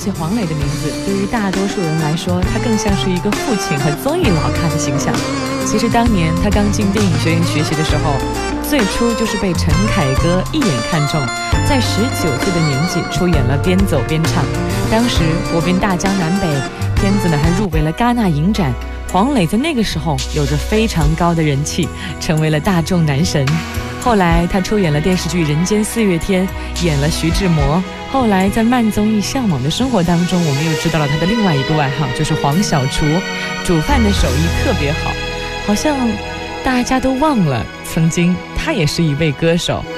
起黄磊的名字，对于大多数人来说，他更像是一个父亲和综艺老咖的形象。其实当年他刚进电影学院学习的时候，最初就是被陈凯歌一眼看中，在19岁的年纪出演了《边走边唱》，当时火遍大江南北，片子呢还入围了戛纳影展。黄磊在那个时候有着非常高的人气，成为了大众男神。后来他出演了电视剧《人间四月天》，演了徐志摩。后来在慢综艺《向往的生活》当中，我们又知道了他的另外一个外号，就是黄小厨，煮饭的手艺特别好。好像大家都忘了，曾经他也是一位歌手。